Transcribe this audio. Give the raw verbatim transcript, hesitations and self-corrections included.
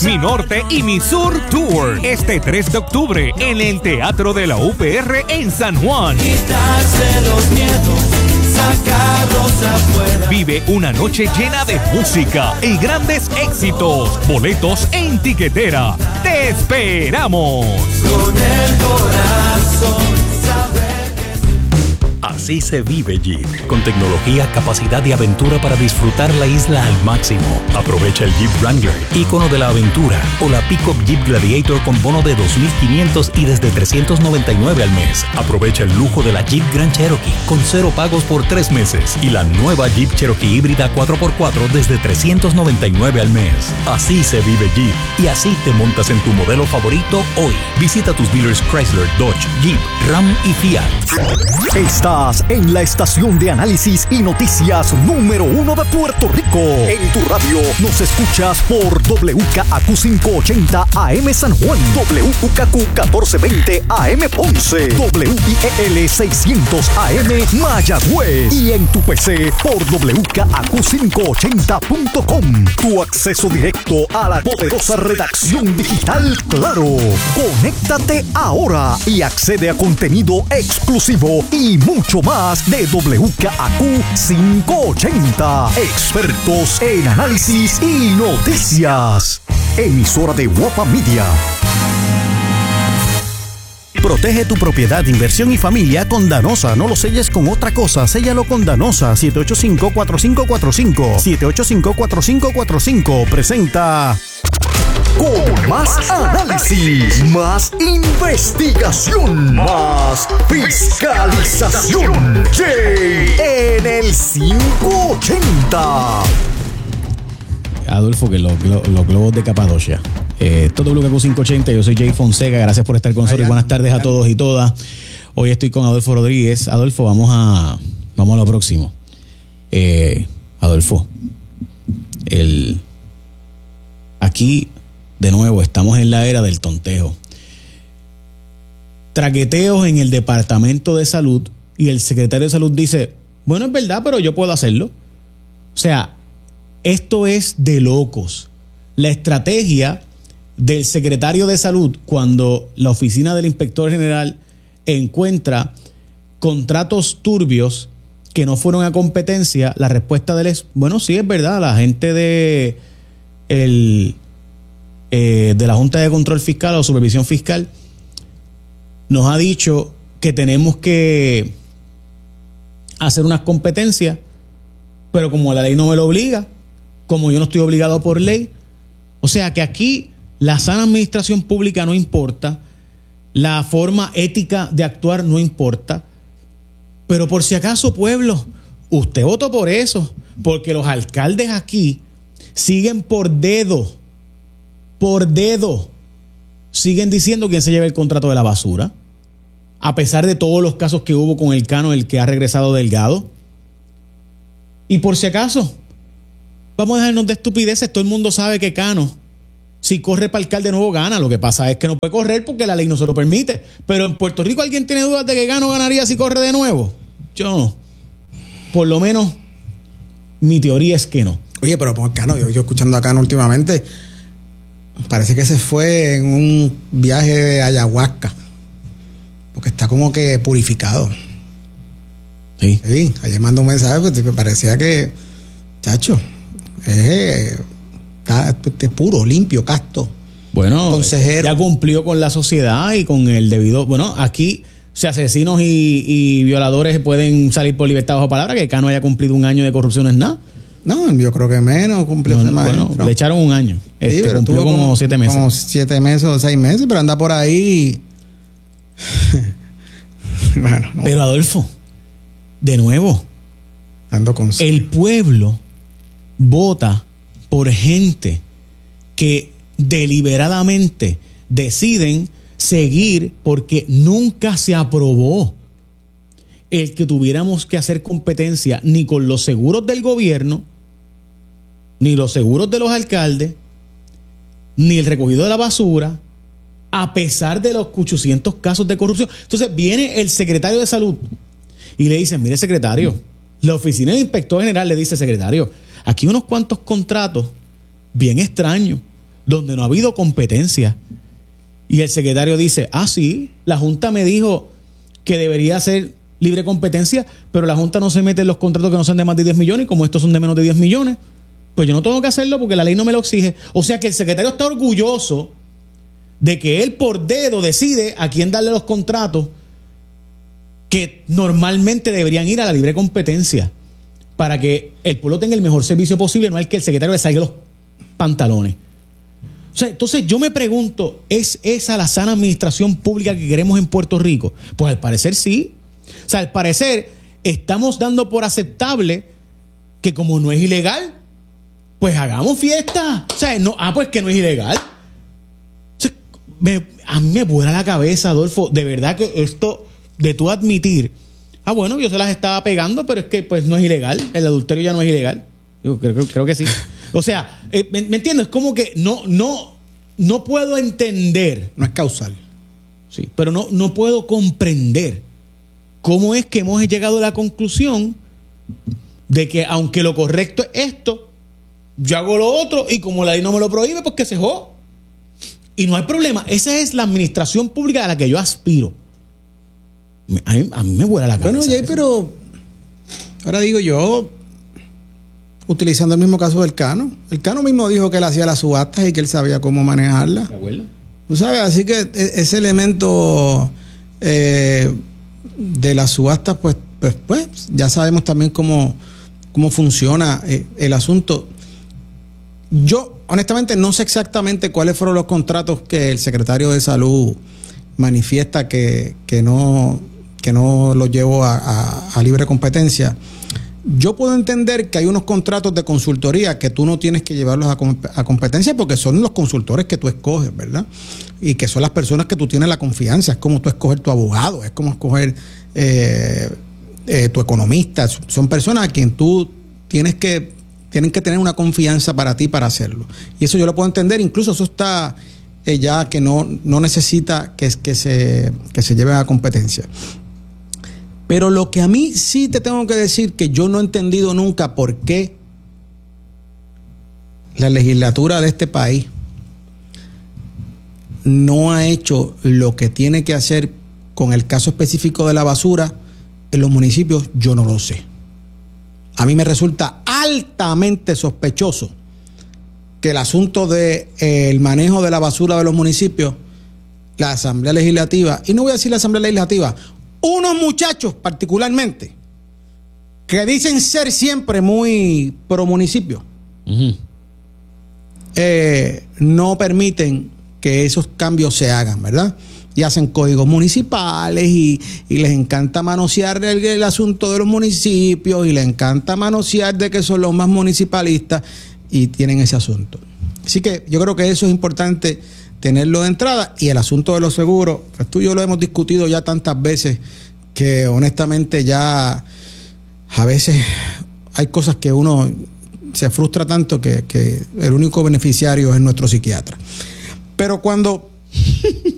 Mi Norte y Mi Sur Tour, este tres de octubre en el Teatro de la U P R en San Juan. Quitarse los miedos, sacarlos afuera. Vive una noche llena de música y grandes éxitos. Boletos en tiquetera. ¡Te esperamos! Con el corazón. Así se vive Jeep, con tecnología, capacidad y aventura para disfrutar la isla al máximo. Aprovecha el Jeep Wrangler, ícono de la aventura, o la Pickup Jeep Gladiator con bono de dos mil quinientos y desde trescientos noventa y nueve al mes. Aprovecha el lujo de la Jeep Grand Cherokee con cero pagos por tres meses y la nueva Jeep Cherokee híbrida cuatro por cuatro desde trescientos noventa y nueve al mes. Así se vive Jeep y así te montas en tu modelo favorito hoy. Visita tus dealers Chrysler, Dodge, Jeep, Ram y Fiat. Estás en la estación de análisis y noticias número uno de Puerto Rico. En tu radio nos escuchas por W K A Q quinientos ochenta A M San Juan, W U K Q catorce veinte A M Ponce, W I E L seiscientos A M Mayagüez y en tu P C por W K A Q quinientos ochenta punto com. Tu acceso directo a la poderosa redacción digital Claro. Conéctate ahora y accede a contenido exclusivo y mucho más de W K A Q quinientos ochenta. Expertos en análisis y noticias. Emisora de Guapa Media. Protege tu propiedad, inversión y familia con Danosa. No lo selles con otra cosa. Séllalo con Danosa. siete ocho cinco, cuatro cinco cuatro cinco. siete ocho cinco, cuatro cinco cuatro cinco. Presenta... Con más análisis, más investigación, más fiscalización. Jay en el quinientos ochenta. Adolfo, que los, los globos de Capadocia. Eh, esto es W K Q quinientos ochenta, yo soy Jay Fonseca, gracias por estar con nosotros y buenas tardes a todos y todas. Hoy estoy con Adolfo Rodríguez. Adolfo, vamos a vamos a lo próximo. Eh, Adolfo, el aquí de nuevo estamos en la era del tonteo. Traqueteos en el Departamento de Salud y el secretario de Salud dice, bueno, es verdad, pero yo puedo hacerlo. O sea, esto es de locos. La estrategia del secretario de Salud cuando la oficina del inspector general encuentra contratos turbios que no fueron a competencia, la respuesta de él es, bueno, sí, es verdad, la gente de, el, eh, de la Junta de Control Fiscal o Supervisión Fiscal nos ha dicho que tenemos que hacer unas competencias, pero como la ley no me lo obliga, como yo no estoy obligado por ley, o sea que aquí la sana administración pública no importa, la forma ética de actuar no importa, pero por si acaso, pueblo, usted votó por eso, porque los alcaldes aquí siguen por dedo, por dedo, siguen diciendo quién se lleva el contrato de la basura, a pesar de todos los casos que hubo con el Cano, el que ha regresado Delgado. Y por si acaso, vamos a dejarnos de estupideces. Todo el mundo sabe que Cano, si corre para alcalde de nuevo, gana. Lo que pasa es que no puede correr porque la ley no se lo permite. Pero en Puerto Rico, ¿alguien tiene dudas de que Cano ganaría si corre de nuevo? Yo no. Por lo menos, mi teoría es que no. Oye, pero por Cano, yo, yo escuchando a Cano últimamente, parece que se fue en un viaje de ayahuasca. Porque está como que purificado. Sí. Sí, ayer mandó un mensaje porque parecía que, chacho, es, está, es puro, limpio, casto. Bueno, consejero. Ya cumplió con la sociedad y con el debido. Bueno, aquí, si asesinos y, y violadores pueden salir por libertad bajo palabra, que Cano haya cumplido un año de corrupción es nada. No, yo creo que menos, cumplió no, no, más. Bueno, no. Le echaron un año. Este, Sí, pero cumplió como, como siete meses. Como siete meses o seis meses, pero anda por ahí. Bueno, no. Pero Adolfo, de nuevo, ando con el pueblo vota por gente que deliberadamente deciden seguir porque nunca se aprobó el que tuviéramos que hacer competencia ni con los seguros del gobierno, ni los seguros de los alcaldes, ni el recogido de la basura, a pesar de los ochocientos casos de corrupción. Entonces viene el secretario de Salud y le dicen, mire secretario, la oficina del inspector general le dice, secretario, aquí unos cuantos contratos bien extraños, donde no ha habido competencia. Y el secretario dice, ah, sí, la Junta me dijo que debería ser libre competencia, pero la Junta no se mete en los contratos que no sean de más de diez millones, y como estos son de menos de diez millones, pues yo no tengo que hacerlo porque la ley no me lo exige. O sea que el secretario está orgulloso de que él por dedo decide a quién darle los contratos que normalmente deberían ir a la libre competencia para que el pueblo tenga el mejor servicio posible, no es que el secretario le salga los pantalones. O sea, entonces yo me pregunto, ¿es esa la sana administración pública que queremos en Puerto Rico? Pues al parecer sí. O sea, al parecer estamos dando por aceptable que como no es ilegal, pues hagamos fiesta. O sea, no, ah, pues que no es ilegal. O sea, me, a mí me vuela la cabeza, Adolfo. De verdad que esto de tú admitir, ah, bueno, yo se las estaba pegando, pero es que pues no es ilegal. El adulterio ya no es ilegal. Yo creo, creo, creo que sí. O sea, eh, ¿me, ¿me entiendes? Es como que no, no, no puedo entender. No es causal. Sí, pero no, no puedo comprender cómo es que hemos llegado a la conclusión de que aunque lo correcto es esto, yo hago lo otro y como la ley no me lo prohíbe, pues que se joda. Y no hay problema. Esa es la administración pública a la que yo aspiro. A mí, a mí me vuela la cabeza. Bueno, Jay, pero ahora digo yo, utilizando el mismo caso del Cano, el Cano mismo dijo que él hacía las subastas y que él sabía cómo manejarlas. ¿De acuerdo? Tú sabes, así que ese elemento eh, de las subastas, pues, pues, pues ya sabemos también cómo, cómo funciona eh, el asunto. Yo, honestamente, no sé exactamente cuáles fueron los contratos que el secretario de Salud manifiesta que, que no, que no los llevó a, a, a libre competencia. Yo puedo entender que hay unos contratos de consultoría que tú no tienes que llevarlos a, a competencia porque son los consultores que tú escoges, ¿verdad? Y que son las personas que tú tienes la confianza. Es como tú escoger tu abogado, es como escoger eh, eh, tu economista. Son personas a quien tú tienes que, tienen que tener una confianza para ti para hacerlo. Y eso yo lo puedo entender. Incluso eso está eh, ya que no, no necesita que, que, se, que se lleve a competencia. Pero lo que a mí sí te tengo que decir que yo no he entendido nunca por qué la legislatura de este país no ha hecho lo que tiene que hacer con el caso específico de la basura en los municipios, yo no lo sé. A mí me resulta altamente sospechoso que el asunto del de, eh, manejo de la basura de los municipios, la Asamblea Legislativa, y no voy a decir la Asamblea Legislativa, unos muchachos particularmente que dicen ser siempre muy pro municipio, uh-huh. eh, no permiten que esos cambios se hagan, ¿verdad? Y hacen códigos municipales y, y les encanta manosear el, el asunto de los municipios y les encanta manosear de que son los más municipalistas y tienen ese asunto. Así que yo creo que eso es importante tenerlo de entrada. Y el asunto de los seguros, pues tú y yo lo hemos discutido ya tantas veces que honestamente ya a veces hay cosas que uno se frustra tanto que, que el único beneficiario es nuestro psiquiatra. Pero cuando